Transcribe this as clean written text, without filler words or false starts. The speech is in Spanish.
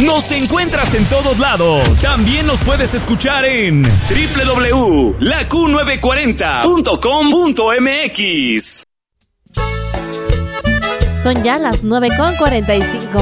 Nos encuentras en todos lados. También nos puedes escuchar en www.laQ940.com.mx. Son ya las 9:45